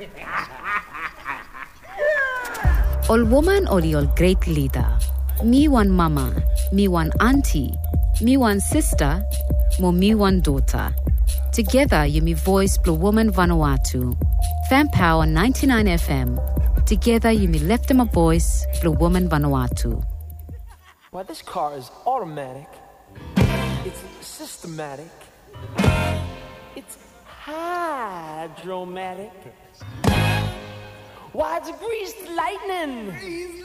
All woman or all great leader. Me one mama, me one auntie, me one sister, mo me one daughter. Together you me voice Blue Woman Vanuatu. Fan Power 99 FM. Together you me left them a voice Blue Woman Vanuatu. Well, this car is automatic. It's systematic. It's hydromatic. Why, it's greased lightning.